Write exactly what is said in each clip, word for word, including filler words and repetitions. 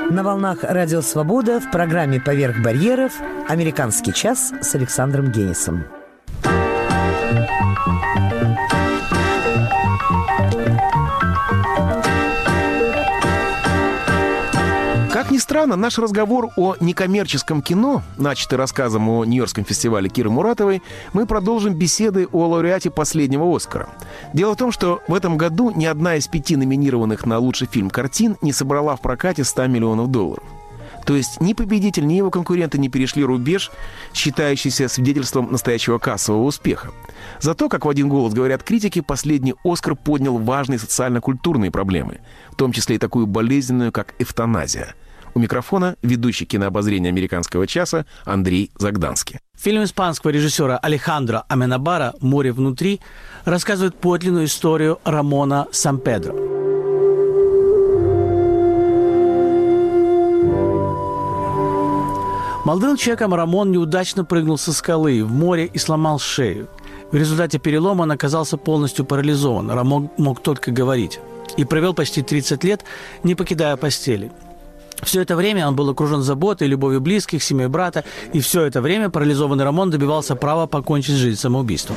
На волнах «Радио Свобода» в программе «Поверх барьеров» «Американский час» с Александром Генисом. Как ни странно, наш разговор о некоммерческом кино, начатый рассказом о Нью-Йоркском фестивале Киры Муратовой, мы продолжим беседы о лауреате последнего «Оскара». Дело в том, что в этом году ни одна из пяти номинированных на лучший фильм картин не собрала в прокате сто миллионов долларов. То есть ни победитель, ни его конкуренты не перешли рубеж, считающийся свидетельством настоящего кассового успеха. Зато, как в один голос говорят критики, последний «Оскар» поднял важные социально-культурные проблемы, в том числе и такую болезненную, как эвтаназия. У микрофона ведущий кинообозрения «Американского часа» Андрей Загданский. Фильм испанского режиссера Алехандро Аменабара «Море внутри» рассказывает подлинную историю Рамона Сампедро. Молодым человеком Рамон неудачно прыгнул со скалы в море и сломал шею. В результате перелома он оказался полностью парализован. Рамон мог только говорить. И провел почти тридцать лет, не покидая постели. Все это время он был окружен заботой, любовью близких, семьей брата. И все это время парализованный Рамон добивался права покончить жизнь самоубийством.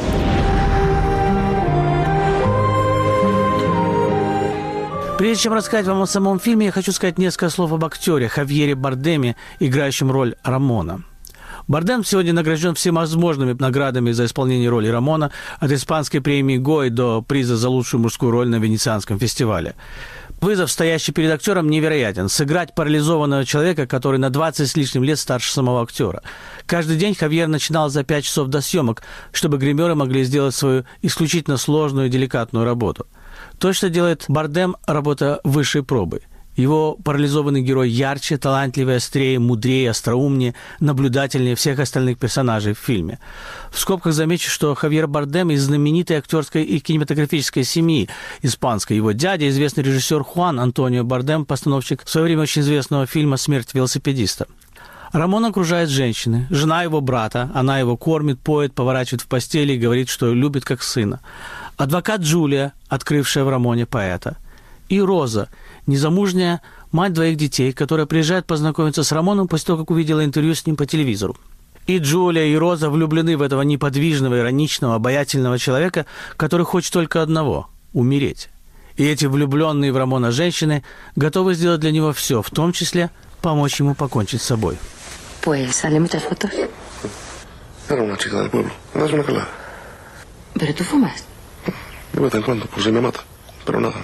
Прежде чем рассказать вам о самом фильме, я хочу сказать несколько слов об актере Хавьере Бардеме, играющем роль Рамона. Бардем сегодня награжден всевозможными наградами за исполнение роли Рамона, от испанской премии Гой до приза за лучшую мужскую роль на Венецианском фестивале. Вызов, стоящий перед актером, невероятен. Сыграть парализованного человека, который на двадцать с лишним лет старше самого актера. Каждый день Хавьер начинал за пять часов до съемок, чтобы гримеры могли сделать свою исключительно сложную и деликатную работу. То, что делает Бардем, работа высшей пробы. Его парализованный герой ярче, талантливее, острее, мудрее, остроумнее, наблюдательнее всех остальных персонажей в фильме. В скобках замечу, что Хавьер Бардем из знаменитой актерской и кинематографической семьи испанской. Его дядя, известный режиссер Хуан Антонио Бардем, постановщик в свое время очень известного фильма «Смерть велосипедиста». Рамон окружает женщины. Жена его брата. Она его кормит, поет, поворачивает в постели и говорит, что любит как сына. Адвокат Джулия, открывшая в Рамоне поэта. И Роза, незамужняя мать двоих детей, которая приезжает познакомиться с Рамоном после того, как увидела интервью с ним по телевизору. И Джулия, и Роза влюблены в этого неподвижного, ироничного, обаятельного человека, который хочет только одного – умереть. И эти влюбленные в Рамона женщины готовы сделать для него все, в том числе помочь ему покончить с собой. Pues sale muchas fotos. Era una chica del pueblo. ¿Me das una calada? ¿Pero tú fumas? De vez en cuando, por si me mata. Pero nada.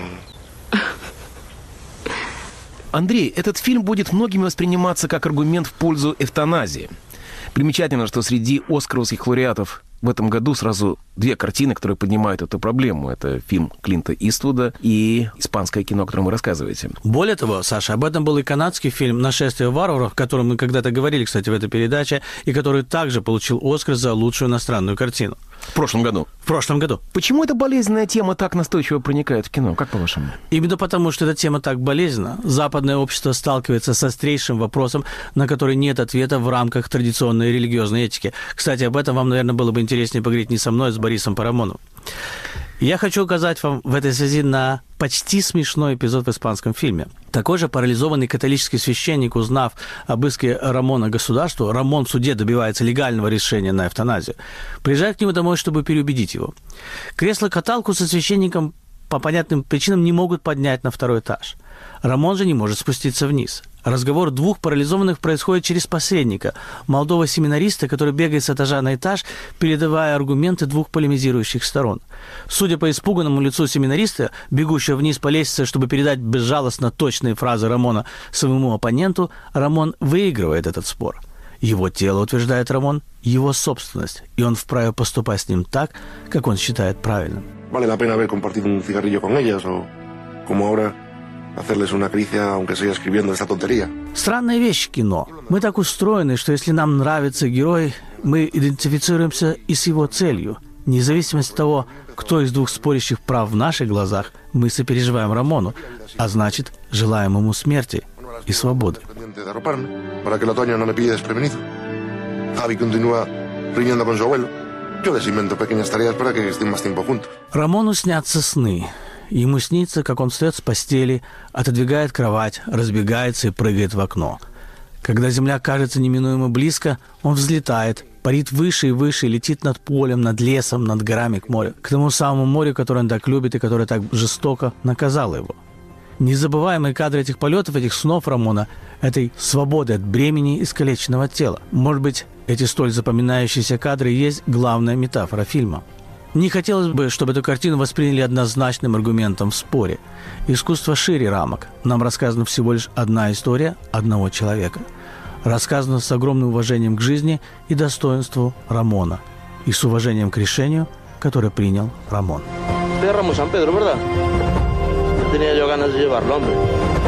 Андрей, этот фильм будет многими восприниматься как аргумент в пользу эвтаназии. Примечательно, что среди оскаровских лауреатов в этом году сразу две картины, которые поднимают эту проблему. Это фильм Клинта Иствуда и испанское кино, о котором вы рассказываете. Более того, Саша, об этом был и канадский фильм «Нашествие варваров», о котором мы когда-то говорили, кстати, в этой передаче, и который также получил «Оскар» за лучшую иностранную картину. В прошлом году. В прошлом году. Почему эта болезненная тема так настойчиво проникает в кино? Как по-вашему? Именно потому, что эта тема так болезненна. Западное общество сталкивается с острейшим вопросом, на который нет ответа в рамках традиционной религиозной этики. Кстати, об этом вам, наверное, было бы интереснее поговорить не со мной, а с Борисом Парамоновым. Я хочу указать вам в этой связи на почти смешной эпизод в испанском фильме. Такой же парализованный католический священник, узнав об иске Рамона государству, Рамон в суде добивается легального решения на эвтаназию, приезжает к нему домой, чтобы переубедить его. Кресло-каталку со священником по понятным причинам не могут поднять на второй этаж. Рамон же не может спуститься вниз. Разговор двух парализованных происходит через посредника, молодого семинариста, который бегает с этажа на этаж, передавая аргументы двух полемизирующих сторон. Судя по испуганному лицу семинариста, бегущего вниз по лестнице, чтобы передать безжалостно точные фразы Рамона своему оппоненту, Рамон выигрывает этот спор. Его тело, утверждает Рамон, его собственность, и он вправе поступать с ним так, как он считает правильным. Vale la pena haber compartido un cigarrillo con ellas, o como ahora hacerles una caricia, aunque sea escribiendo esta tontería. Странная вещь кино. Мы так устроены, что если нам нравится герой, мы идентифицируемся и с его целью. Независимо от того, кто из двух спорящих прав в наших глазах, мы сопереживаем Рамону, а значит, желаем ему смерти и свободы. Para que el otoño no me pille desprevenido. Javi continúa riñendo con su abuelo. Yo les invento pequeñas tareas para que estén más tiempo juntos. Рамону снятся сны. Ему снится, как он встает с постели, отодвигает кровать, разбегается и прыгает в окно. Когда земля кажется неминуемо близко, он взлетает, парит выше и выше, летит над полем, над лесом, над горами к морю. К тому самому морю, которое он так любит и которое так жестоко наказало его. Незабываемые кадры этих полетов, этих снов Рамона, этой свободы от бремени искалеченного тела. Может быть, эти столь запоминающиеся кадры и есть главная метафора фильма. Не хотелось бы, чтобы эту картину восприняли однозначным аргументом в споре. Искусство шире рамок. Нам рассказана всего лишь одна история одного человека. Рассказано с огромным уважением к жизни и достоинству Рамона. И с уважением к решению, которое принял Рамон. De Ramos San Pedro, ¿verdad? Tenía yo ganas de llevarlo, hombre.